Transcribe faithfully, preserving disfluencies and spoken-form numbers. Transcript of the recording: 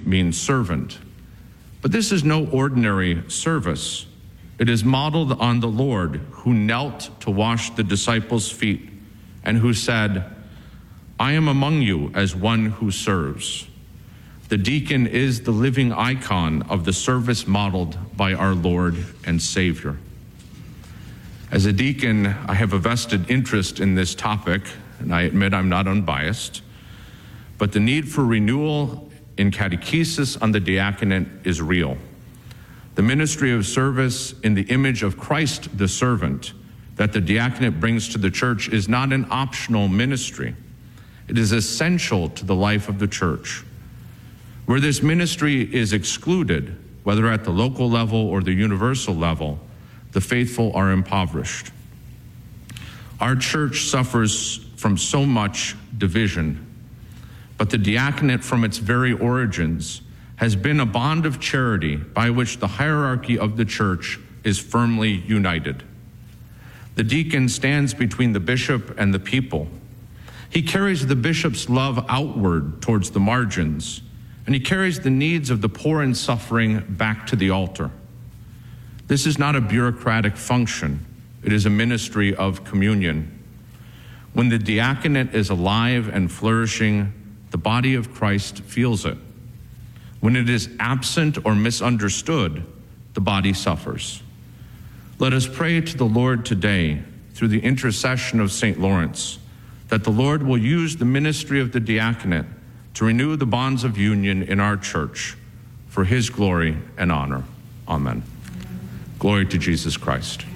means servant. But this is no ordinary service. It is modeled on the Lord, who knelt to wash the disciples' feet and who said, "I am among you as one who serves." The deacon is the living icon of the service modeled by our Lord and Savior. As a deacon, I have a vested interest in this topic, and I admit I'm not unbiased, but the need for renewal in catechesis on the diaconate is real. The ministry of service in the image of Christ the servant that the diaconate brings to the church is not an optional ministry. It is essential to the life of the church. Where this ministry is excluded, whether at the local level or the universal level, the faithful are impoverished. Our church suffers from so much division, but the diaconate from its very origins has been a bond of charity by which the hierarchy of the church is firmly united. The deacon stands between the bishop and the people. He carries the bishop's love outward towards the margins, and he carries the needs of the poor and suffering back to the altar. This is not a bureaucratic function. It is a ministry of communion. When the diaconate is alive and flourishing, the body of Christ feels it. When it is absent or misunderstood, the body suffers. Let us pray to the Lord today, through the intercession of Saint Lawrence, that the Lord will use the ministry of the diaconate to renew the bonds of union in our church for his glory and honor. Amen. Glory to Jesus Christ.